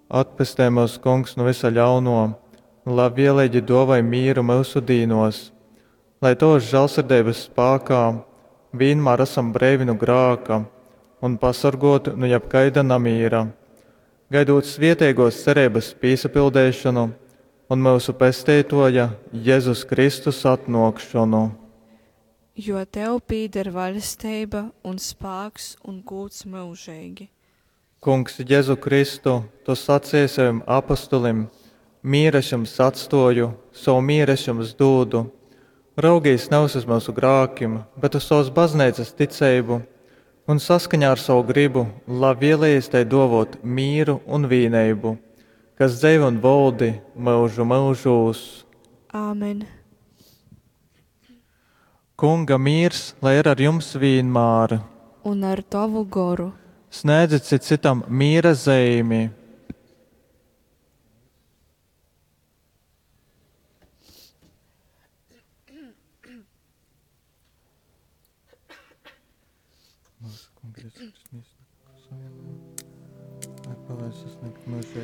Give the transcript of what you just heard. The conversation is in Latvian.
Atpestē mūs, Kungs, no visa ļauno, un lai vienlaigi dāvāj mīru mūsu dīnos, lai tos žēlsirdības spēkā vienmēr esam brīvi no grēka un pasargoti no jebkaida namīra, gaidot svētīgos cerības piesapildīšanu un mūsu pestītoja Jēzus Kristus atnākšanu. Jo tev pīder valstība un spēks un gods mūžīgi. Kungs, Jēzu Kristu, tu sacīji saviem apostolim: mīru es jums atstāju, savu mīru es jums dodu. Raugīs nevis uz mūsu grēkiem, bet uz savas baznīcas ticību, un saskaņā ar savu gribu, lai vēlējies tai dāvāt mīru un vienību, kas dzīvo un valdi mūžu mūžos. Āmen. Kunga mīrs, lai ir ar jums vienmēr. Un ar tavu goru. Sniedziet citam mīra zīmi. Mūsu Kungs, Jēzus Kristus, lai palīdz sasniegt mūžību.